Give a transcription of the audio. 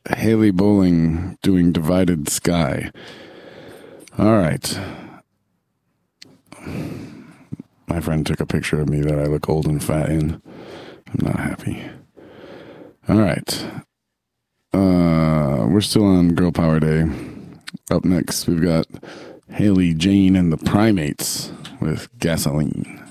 Haley Bowling doing Divided Sky. All right. My friend took a picture of me that I look old and fat in. I'm not happy. All right. We're still on Girl Power Day. Up next, we've got Haley Jane and the Primates with Gasoline.